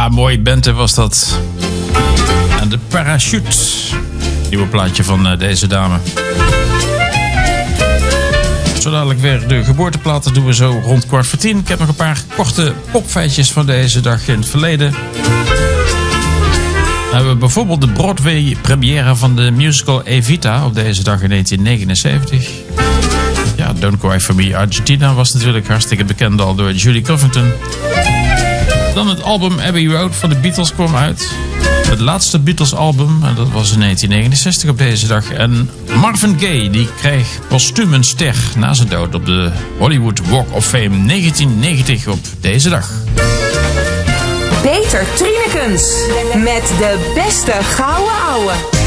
Ja, mooi bente was dat. En de Parachute. Nieuwe plaatje van deze dame. Zo dadelijk weer de geboorteplaten doen we zo rond 9:15. Ik heb nog een paar korte popfeitjes van deze dag in het verleden. We hebben bijvoorbeeld de Broadway-première van de musical Evita op deze dag in 1979. Ja, Don't Cry For Me Argentina was natuurlijk hartstikke bekend al door Judy Covington. Dan het album Abbey Road van de Beatles kwam uit. Het laatste Beatles album, en dat was in 1969 op deze dag. En Marvin Gaye, die kreeg postuum een ster na zijn dood op de Hollywood Walk of Fame 1990 op deze dag. Peter Trienekens met de beste gouden ouwe.